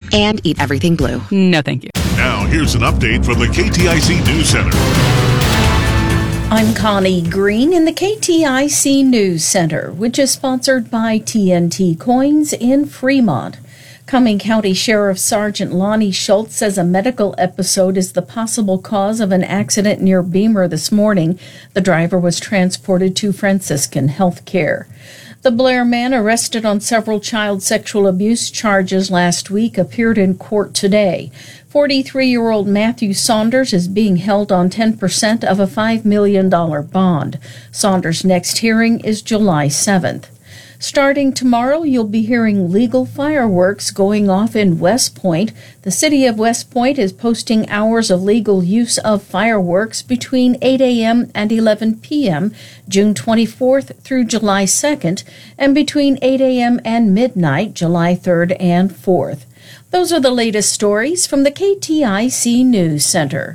and eat everything blue. No, thank you. Now, here's an update from the KTIC News Center. I'm Connie Green in the KTIC News Center, which is sponsored by TNT Coins in Fremont. Cumming County Sheriff Sergeant Lonnie Schultz says a medical episode is the possible cause of an accident near Beamer this morning. The driver was transported to Franciscan Health Care. The Blair man, arrested on several child sexual abuse charges last week, appeared in court today. 43-year-old Matthew Saunders is being held on 10% of a $5 million bond. Saunders' next hearing is July 7th. Starting tomorrow, you'll be hearing legal fireworks going off in West Point. The city of West Point is posting hours of legal use of fireworks between 8 a.m. and 11 p.m., June 24th through July 2nd, and between 8 a.m. and midnight, July 3rd and 4th. Those are the latest stories from the KTIC News Center.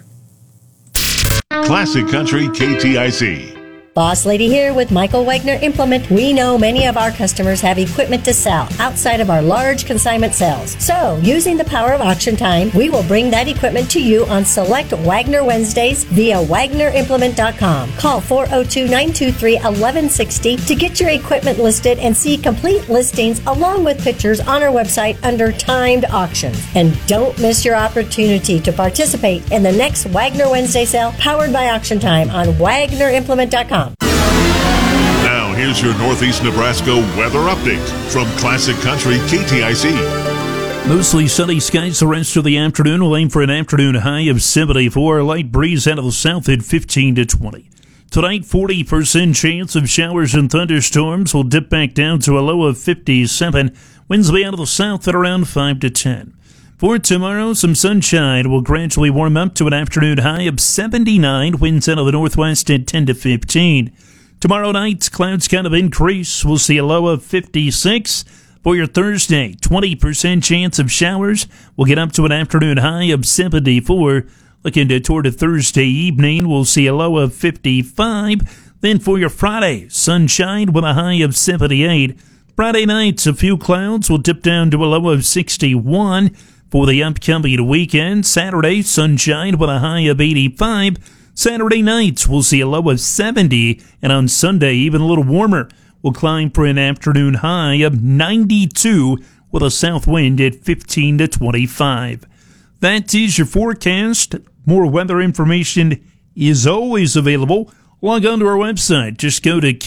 Classic Country KTIC. Boss Lady here with Michael Wagner Implement. We know many of our customers have equipment to sell outside of our large consignment sales. So, using the power of Auction Time, we will bring that equipment to you on select Wagner Wednesdays via WagnerImplement.com. Call 402-923-1160 to get your equipment listed and see complete listings along with pictures on our website under timed auctions. And don't miss your opportunity to participate in the next Wagner Wednesday sale powered by Auction Time on WagnerImplement.com. Now, here's your Northeast Nebraska weather update from Classic Country KTIC. Mostly sunny skies the rest of the afternoon. We'll aim for an afternoon high of 74. A light breeze out of the south at 15 to 20. Tonight, 40% chance of showers and thunderstorms. Will dip back down to a low of 57. Winds will be out of the south at around 5 to 10. For tomorrow, some sunshine will gradually warm up to an afternoon high of 79. Winds out of the northwest at 10 to 15. Tomorrow night, clouds kind of increase. We'll see a low of 56. For your Thursday, 20% chance of showers. We'll get up to an afternoon high of 74. Looking toward a Thursday evening, we'll see a low of 55. Then for your Friday, sunshine with a high of 78. Friday night, a few clouds will dip down to a low of 61. For the upcoming weekend, Saturday, sunshine with a high of 85. Saturday night, we'll see a low of 70. And on Sunday, even a little warmer. We'll climb for an afternoon high of 92 with a south wind at 15 to 25. That is your forecast. More weather information is always available. Log on to our website. Just go to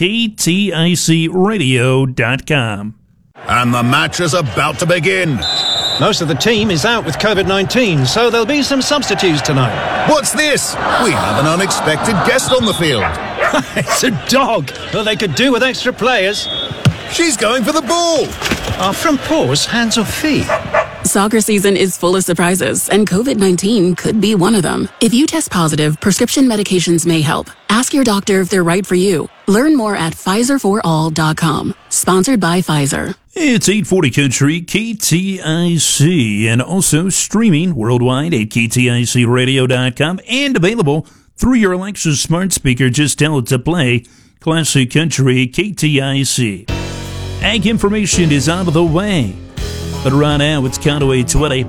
KTICradio.com. And the match is about to begin. Most of the team is out with COVID-19, so there'll be some substitutes tonight. What's this? We have an unexpected guest on the field. It's a dog. Well, they could do with extra players. She's going for the ball. Are from paws, hands or feet? Soccer season is full of surprises, and COVID-19 could be one of them. If you test positive, prescription medications may help. Ask your doctor if they're right for you. Learn more at PfizerForAll.com. Sponsored by Pfizer. It's 840 Country, KTIC, and also streaming worldwide at KTICradio.com and available through your Alexa smart speaker. Just tell it to play Classic Country KTIC. Ag information is out of the way. But right now, it's Conway Twitty,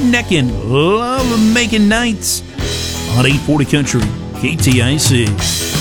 rednecking, love-making nights on 840 Country, KTIC.